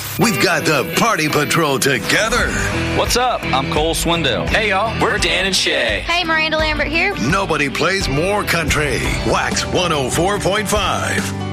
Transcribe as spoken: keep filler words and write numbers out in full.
We've got the Party Patrol together. What's up? I'm Cole Swindell. Hey, y'all. We're Dan and Shay. Hey, Miranda Lambert here. Nobody plays more country. Wax one oh four point five.